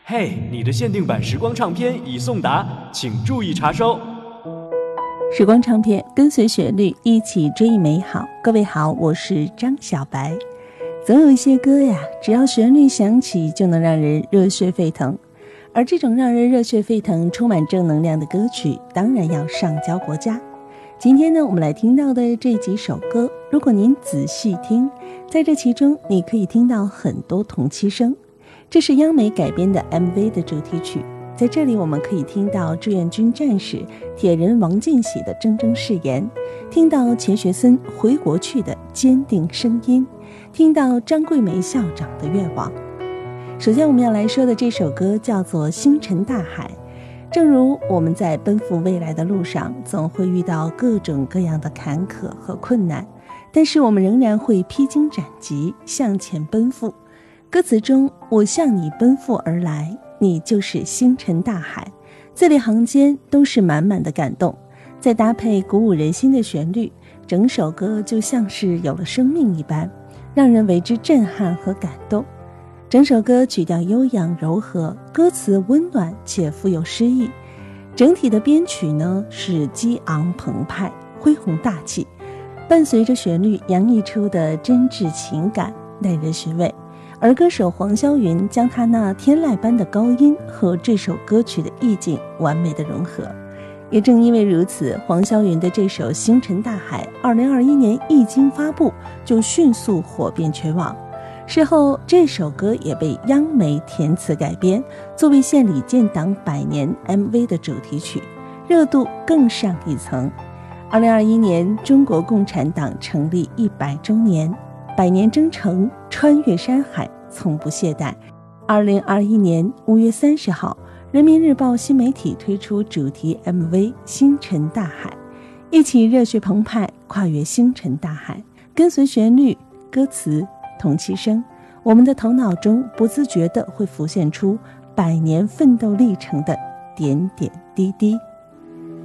嘿，你的限定版时光唱片已送达，请注意查收。 时光唱片，跟随旋律一起追忆美好。各位好，我是张小白。总有一些歌呀，只要旋律响起就能让人热血沸腾，而这种让人热血沸腾充满正能量的歌曲当然要上交国家。今天呢，我们来听到的这几首歌，如果您仔细听，在这其中你可以听到很多同期声。这是央美改编的 MV 的主题曲，在这里我们可以听到志愿军战士铁人王进喜的铮铮誓言，听到钱学森回国去的坚定声音，听到张桂梅校长的愿望。首先我们要来说的这首歌叫做《星辰大海》。正如我们在奔赴未来的路上总会遇到各种各样的坎坷和困难，但是我们仍然会披荆斩棘向前奔赴。歌词中，我向你奔赴而来，你就是星辰大海，字里行间都是满满的感动。再搭配鼓舞人心的旋律，整首歌就像是有了生命一般，让人为之震撼和感动。整首歌曲调悠扬柔和，歌词温暖且富有诗意。整体的编曲呢是激昂澎湃，恢宏大气，伴随着旋律洋溢出的真挚情感，耐人寻味。而歌手黄霄云将他那天籁般的高音和这首歌曲的意境完美的融合。也正因为如此，黄霄云的这首《星辰大海》2021年一经发布就迅速火遍全网。事后这首歌也被央媒填词改编，作为献礼建党100年 MV 的主题曲，热度更上一层。2021年中国共产党成立100周年，100年征程，穿越山海，从不懈怠。2021年5月30号，人民日报新媒体推出主题 MV《星辰大海》，一起热血澎湃，跨越星辰大海，跟随旋律、歌词、同期声，我们的头脑中不自觉地会浮现出100年奋斗历程的点点滴滴。